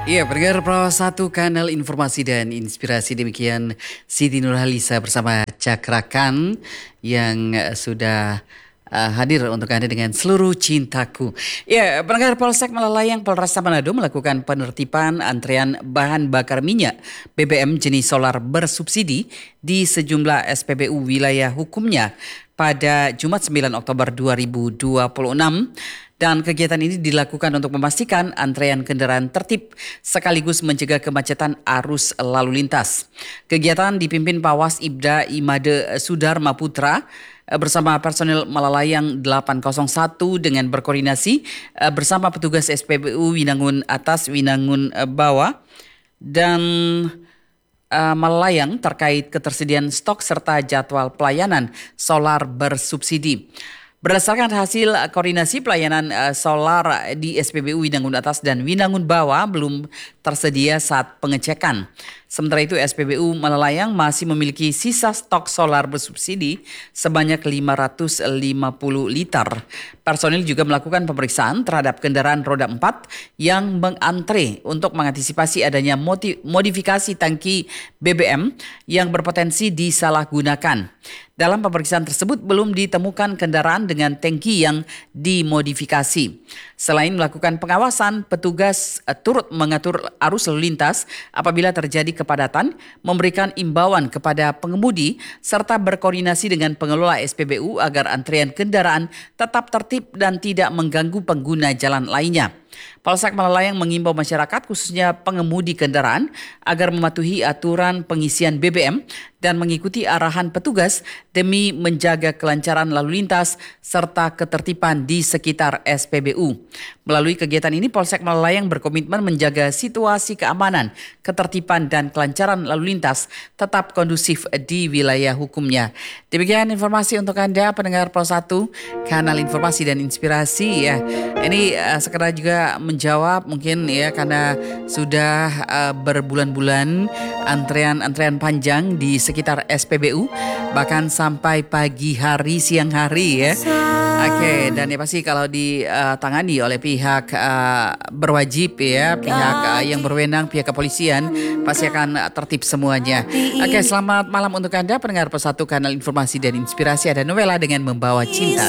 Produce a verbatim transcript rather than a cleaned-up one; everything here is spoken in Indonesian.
Iya, pendengar Pro satu Kanal Informasi dan Inspirasi, demikian Siti Nurhalisa bersama Cakrakan yang eh, sudah eh, hadir untuk Anda dengan seluruh cintaku. Ya, pendengar, Polsek Malalayang Polresta Manado melakukan penertiban antrean bahan bakar minyak B B M jenis solar bersubsidi di sejumlah S P B U wilayah hukumnya pada Jumat sembilan Oktober dua ribu dua puluh enam. Dan kegiatan ini dilakukan untuk memastikan antrean kendaraan tertib sekaligus mencegah kemacetan arus lalu lintas. Kegiatan dipimpin Pawas Ibda Imade Sudarma Putra bersama personil Malalayang delapan nol satu dengan berkoordinasi bersama petugas S P B U Winangun Atas, Winangun Bawah dan uh, Malalayang terkait ketersediaan stok serta jadwal pelayanan solar bersubsidi. Berdasarkan hasil koordinasi pelayanan uh, solar di S P B U Winangun Atas dan Winangun Bawah belum tersedia saat pengecekan. Sementara itu S P B U Malalayang masih memiliki sisa stok solar bersubsidi sebanyak lima ratus lima puluh liter. Personil juga melakukan pemeriksaan terhadap kendaraan roda empat yang mengantre untuk mengantisipasi adanya modifikasi tangki B B M yang berpotensi disalahgunakan. Dalam pemeriksaan tersebut belum ditemukan kendaraan dengan tangki yang dimodifikasi. Selain melakukan pengawasan, petugas uh, turut mengatur arus lalu lintas apabila terjadi kepadatan, memberikan imbauan kepada pengemudi, serta berkoordinasi dengan pengelola S P B U agar antrean kendaraan tetap tertib dan tidak mengganggu pengguna jalan lainnya. Polsek Malalayang mengimbau masyarakat khususnya pengemudi kendaraan agar mematuhi aturan pengisian B B M dan mengikuti arahan petugas demi menjaga kelancaran lalu lintas serta ketertiban di sekitar S P B U. Melalui kegiatan ini Polsek Malalayang berkomitmen menjaga situasi keamanan, ketertiban dan kelancaran lalu lintas tetap kondusif di wilayah hukumnya. Demikian informasi untuk Anda pendengar Pro satu Kanal Informasi dan Inspirasi ya. Ini uh, sekedar juga menjawab mungkin ya karena sudah uh, berbulan-bulan antrean-antrean panjang di sekitar S P B U bahkan sampai pagi hari, siang hari ya. Oke, okay, dan ya pasti kalau ditangani oleh pihak uh, berwajib ya, pihak uh, yang berwenang, pihak kepolisian pasti akan tertib semuanya. Oke, okay, selamat malam untuk Anda pendengar Pro satu Kanal Informasi dan Inspirasi. Ada Novela dengan Membawa Cinta.